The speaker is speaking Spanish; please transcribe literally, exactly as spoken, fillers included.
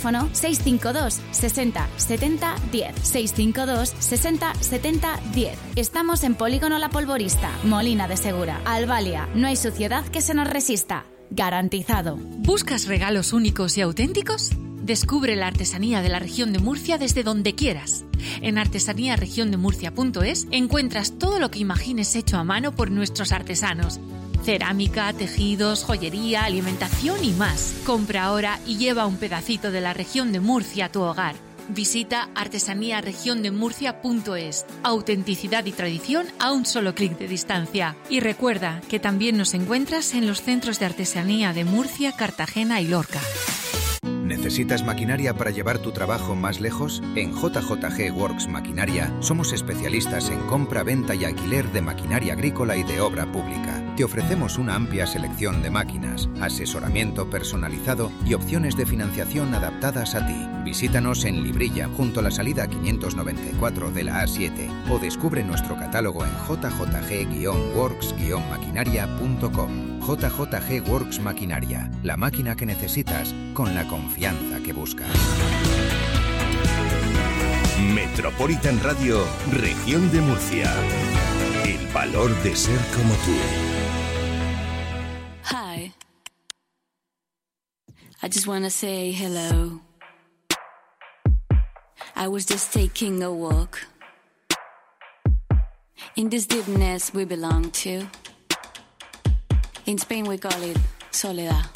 teléfono seis cinco dos sesenta setenta diez. seis cinco dos sesenta setenta diez. Estamos en Polígono La Polvorista, Molina de Segura. Albalia, no hay suciedad que se nos resista. Garantizado. ¿Buscas regalos únicos y auténticos? Descubre la artesanía de la región de Murcia desde donde quieras. En artesanía región de murcia punto es encuentras todo lo que imagines hecho a mano por nuestros artesanos. Cerámica, tejidos, joyería, alimentación y más. Compra ahora y lleva un pedacito de la región de Murcia a tu hogar. Visita artesanía región de murcia punto es. Autenticidad y tradición a un solo clic de distancia. Y recuerda que también nos encuentras en los centros de artesanía de Murcia, Cartagena y Lorca. ¿Necesitas maquinaria para llevar tu trabajo más lejos? En J J G Works Maquinaria somos especialistas en compra, venta y alquiler de maquinaria agrícola y de obra pública. Te ofrecemos una amplia selección de máquinas, asesoramiento personalizado y opciones de financiación adaptadas a ti. Visítanos en Librilla, junto a la salida quinientos noventa y cuatro de la A siete, o descubre nuestro catálogo en j j g works maquinaria punto com. J J G Works Maquinaria, la máquina que necesitas con la confianza que buscas. Metropolitan Radio, Región de Murcia. El valor de ser como tú. Hi. I just wanna say hello. I was just taking a walk in this deepness we belong to. In Spain we call it soledad.